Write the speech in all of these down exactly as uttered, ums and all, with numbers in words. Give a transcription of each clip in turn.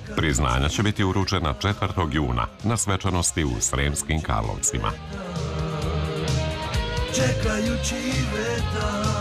Priznanja će biti uručena četvrtog juna na svečanosti u Sremskim Karlovcima. Čekajući vetar.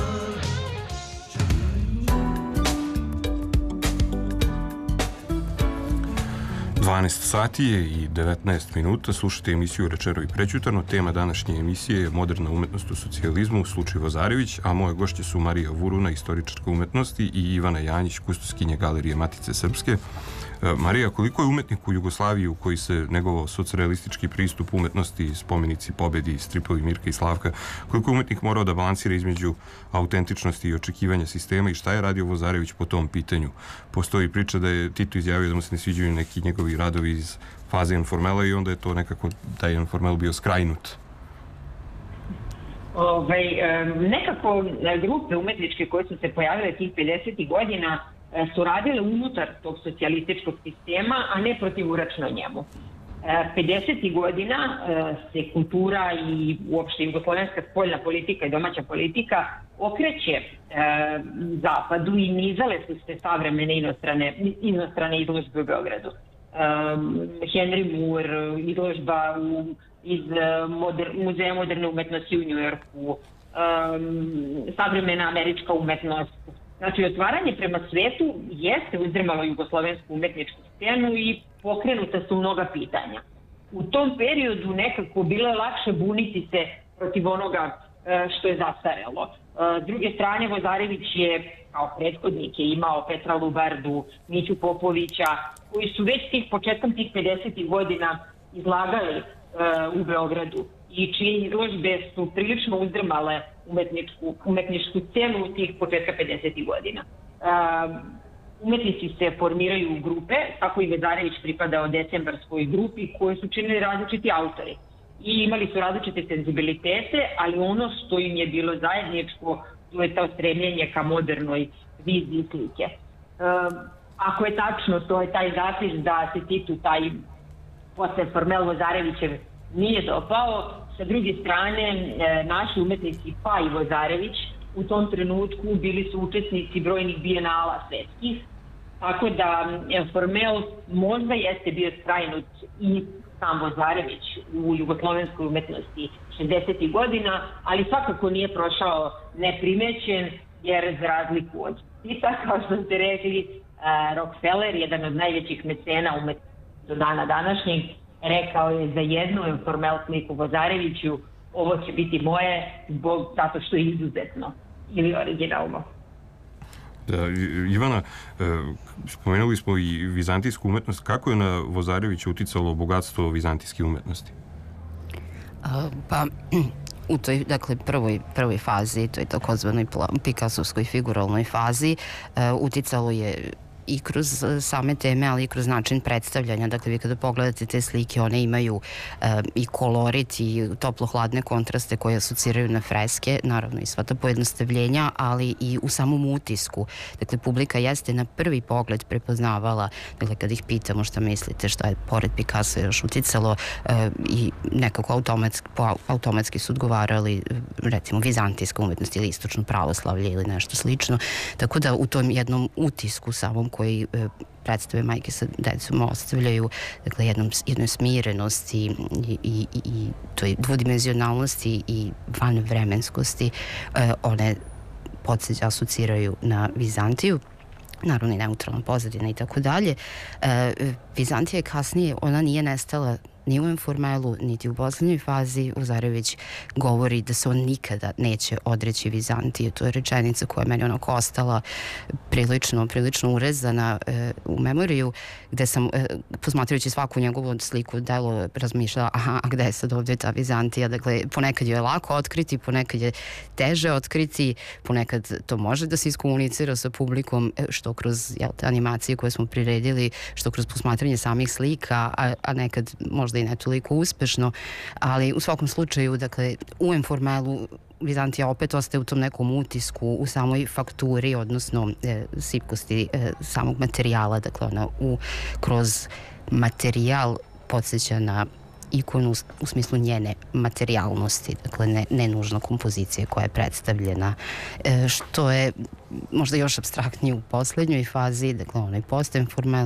dvanaest sati je i devetnaest minuta, slušate emisiju Rečero i prećutano. Tema današnje emisije je moderna umetnost u socijalizmu, slučaj Vozarević, a moje gošće su Marija Vuruna, istoričarka umetnosti, i Ivana Janjić, kustoskinja Galerije Matice Srpske. Marija, koliko je umetnik u Jugoslaviji u koji se negovao socrealistički pristup umetnosti, spomenici pobedi, stripovi Mirka i Slavka, koliko je umetnik morao da balansira između autentičnosti i očekivanja sistema i šta je radio Vozarević po tom pitanju? Postoji priča da je Tito izjavio da mu se ne sviđaju neki njegovi radovi iz faze informela i onda je to nekako taj informel bio skrajnut. Ove, nekako grupe umetničke koje su se pojavile tih pedesetih godina su radile unutar tog socijalističkog sistema, a ne protivuračno njemu. pedesetih godina se kultura i uopšte jugoslovenska spoljna politika i domaća politika okreće zapadu i nizale su se savremene inostrane, inostrane izložbe u Beogradu. Henry Moore, izložba u, iz moder, Muzeja moderne umetnosti u Njujorku, savremena američka umetnost. Znači, otvaranje prema svetu jeste uzdrmalo jugoslovensku umetničku scenu i pokrenuta su mnoga pitanja. U tom periodu nekako bilo je lakše buniti se protiv onoga što je zastarelo. S druge strane, Vozarević je kao prethodnik je imao Petra Lubardu, Miću Popovića, koji su već tih početkom tih pedesetih godina izlagali u Beogradu i čije izložbe su prilično uzdrmale umetničku, umetničku scenu u tih početka pedesetih godina. Uh, umetnici se formiraju u grupe, tako i Vozarević pripadao decembarskoj grupi koju su činili različiti autori. I imali su različite senzibilitete, ali ono što im je bilo zajedničko, to je to stremljenje ka modernoj viziji slike. Uh, ako je tačno, to je taj zapis da se Titu taj posle formel Vozarevićev nije dopao. Sa druge strane, naši umetnici, pa i Vozarević, u tom trenutku bili su učesnici brojnih bijenala svetskih, tako da formel možda jeste bio skrajnut i sam Vozarević u jugoslovenskoj umetnosti šezdesetih godina, ali svakako nije prošao neprimećen, jer za razliku od Tita, kao što ste rekli, Rockefeller, jedan od najvećih mecena umetnosti do dana današnjeg, rekao je za jednu formel sliku Vozareviću, ovo će biti moje zbog zato što je izuzetno ili originalno. Da, Ivana, spomenuli smo i vizantijsku umetnost. Kako je na Vozarevića uticalo bogatstvo vizantijske umetnosti? A, pa, u toj, dakle, prvoj, prvoj fazi, toj takozvanoj Picassovskoj figuralnoj fazi, uticalo je i kroz same teme, ali i kroz način predstavljanja. Dakle, vi kada pogledate te slike, one imaju e, i kolorit i toplo-hladne kontraste koje asociraju na freske, naravno i sva ta pojednostavljenja, ali i u samom utisku. Dakle, publika jeste na prvi pogled prepoznavala, dakle, kada ih pitamo šta mislite, šta je pored Picasso još uticalo, e, i nekako automatski, automatski su odgovarali, recimo, vizantijska umetnost ili istočno pravoslavlje ili nešto slično. Tako da u tom jednom utisku samom koji e, predstave majke sa decom ostavljaju, dakle, jednom, jednoj smirenosti i, i, i toj dvodimenzionalnosti i vanvremenskosti, e, one podsjeća asociraju na Vizantiju, naravno i neutralna pozadina i tako dalje. E, Vizantija je kasnije, ona nije nestala ni u informelu, niti u poslednjoj fazi. Vozarević govori da se on nikada neće odreći Vizantije. To je rečenica koja je meni onako ostala prilično, prilično urezana e, u memoriju, gde sam, e, posmatrajući svaku njegovu sliku, delo razmišljala, aha, a gde je sad ovdje ta Vizantija? Dakle, ponekad je lako otkriti, ponekad je teže otkriti, ponekad to može da se iskomunicira sa publikom, što kroz, jel, te animacije koje smo priredili, što kroz posmatranje samih slika, a, a nekad možda i ne toliko uspešno, ali u svakom slučaju, dakle, u informelu Vizantija opet ostaje u tom nekom utisku, u samoj fakturi, odnosno e, sipkosti e, samog materijala, dakle, ona u, kroz materijal podsjeća na ikonu u smislu njene materijalnosti, dakle, ne, ne nužno kompozicije koja je predstavljena, e, što je možda još apstraktnije u poslednjoj fazi, dakle, onaj post-informel